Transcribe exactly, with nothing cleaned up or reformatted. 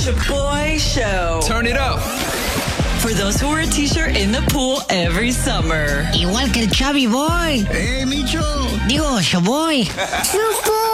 Shaboy Show. Turn it up. For those who wear a t-shirt in the pool every summer. Igual que el Chavi Boy. ¡Eh, Micho! Digo, Shaboy.